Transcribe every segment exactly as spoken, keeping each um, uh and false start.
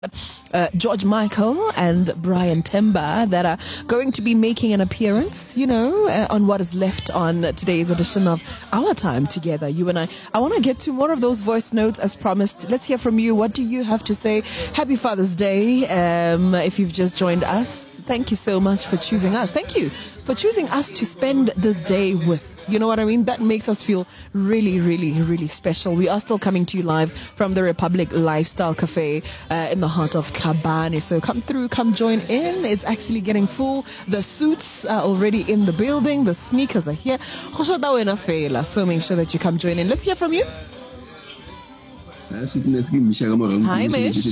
Uh, George Michael and Brian Temba that are going to be making an appearance, you know, uh, on what is left on today's edition of Our Time Together, you and I. I want to get to more of those voice notes as promised. Let's hear from you. What do you have to say? Happy Father's Day. Um, if you've just joined us, thank you so much for choosing us. Thank you for choosing us to spend this day with. You know what I mean? That makes us feel really, really, really special. We are still coming to you live from the Republic Lifestyle Cafe uh, in the heart of Tlhabane. So come through, come join in. It's actually getting full. The suits are already in the building. The sneakers are here. So make sure that you come join in. Let's hear from you. Hi, Mish.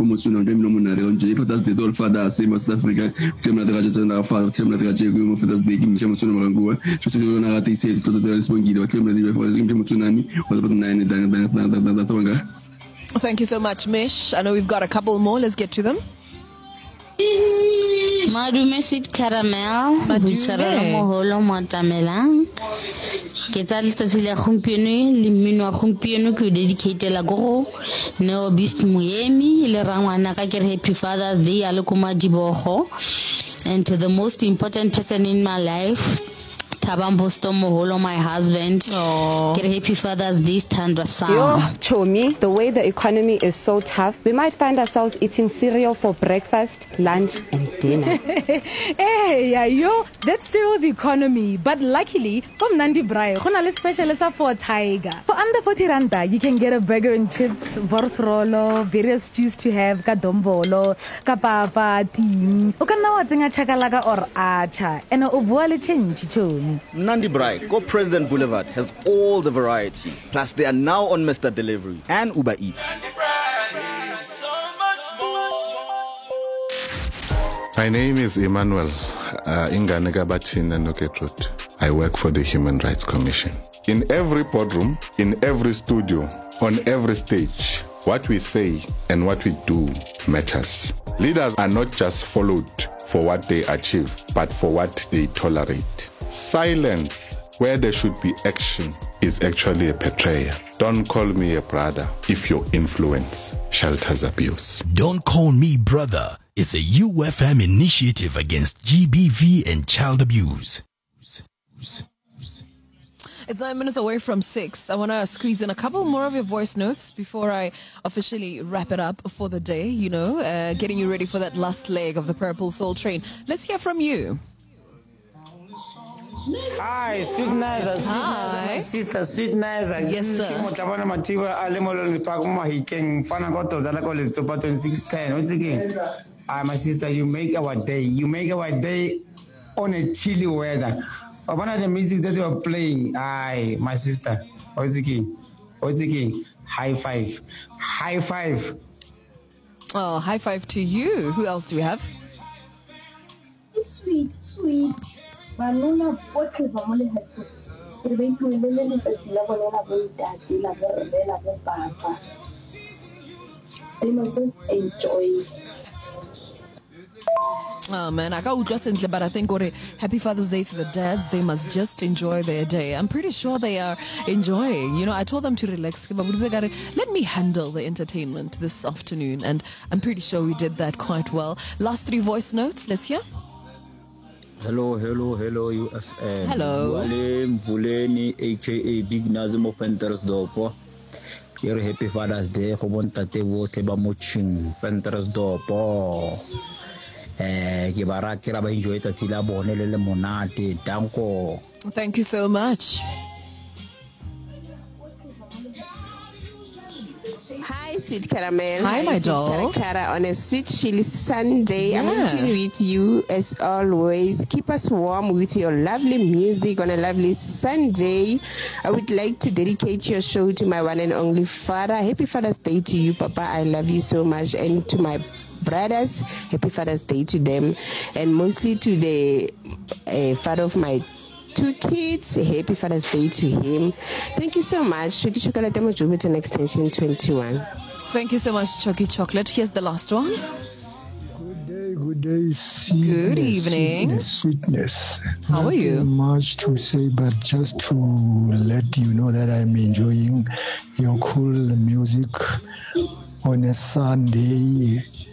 Thank you so much, Mish. I know we've got a couple more. Let's get to them. Madume sweet caramel, Madume moholo motamela. Ke tsa letsatsi la gompieno le mmino wa gompieno ke dedicate la go no beast moyemi le rangwana ka ke happy Father's Day a le ko Madibogo, and to the most important person in my life, Thabambo Moholo, my husband. Oh. Get happy Father's Day, Thandwa Sam. Yo, Chomi, the way the economy is so tough, we might find ourselves eating cereal for breakfast, lunch, and dinner. Hey, yeah, yo, that's cereal's economy. But luckily, from Nandi Braai, we special for Tiger. For under forty randa, you can get a burger and chips, vorsrolo, various stews to have, kadombolo, kapapa, ting. You can now tinga chakalaka or acha, and a ubuale change, Chomi. Nandi Braai, Go President Boulevard has all the variety. Plus, they are now on Mister Delivery and Uber Eats. My name is Emmanuel uh, Inganega Batina Noketrut. I work for the Human Rights Commission. In every boardroom, in every studio, on every stage, what we say and what we do matters. Leaders are not just followed for what they achieve, but for what they tolerate. Silence where there should be action is actually a betrayal. Don't call me a brother if your influence shelters abuse. Don't Call Me Brother is a U F M initiative against G B V and child abuse. It's nine minutes away from six. I want to squeeze in a couple more of your voice notes before I officially wrap it up for the day, you know, uh, getting you ready for that last leg of the Purple Soul Train. Let's hear from you. Hi, Sweet Nice. Hi. Sister Sweet Nice. Yes, sir. Hi, my sister, you make our day. You make our day on a chilly weather. One of the music that you are playing, hi, my sister. Oziki, Oziki, high five. High five. Oh, high five to you. Who else do we have? Sweet, sweet. Manuna botlhe ba mo lehatsi ke be ke le le letsatsi la bona la bo ntate la bo rre la bo papa. They must just enjoy. Oh man, I got utlwa sentle, but I think ore happy Father's Day to the dads. They must just enjoy their day. I'm pretty sure they are enjoying. You know, I told them to relax. Let me handle the entertainment this afternoon, and I'm pretty sure we did that quite well. Last three voice notes. Let's hear. Hello, hello, hello, U S M. Hello. Bulem Buleni, aka Big Nazim of Ventersdorp. Here, happy Father's Day. Hobon tate wo teba moching Ventersdorp. Eh, ke bara ke ra ba enjoy tati la bone le le monate. Danko. Thank you so much. Hi, Sweet Caramel. Hi, my doll. Cara on a sweet chilly Sunday. Yeah. I'm working with you as always. Keep us warm with your lovely music on a lovely Sunday. I would like to dedicate your show to my one and only father. Happy Father's Day to you, Papa. I love you so much. And to my brothers, happy Father's Day to them. And mostly to the uh, father of my two kids, happy Father's Day to him. Thank you so much. Shoki Chocolate Mojubiton Extension twenty-one. Thank you so much, Choki Chocolate. Here's the last one. Good day, good day. Sweetness, good evening. Sweetness, sweetness. How Not are you? Much to say, but just to let you know that I'm enjoying your cool music on a Sunday.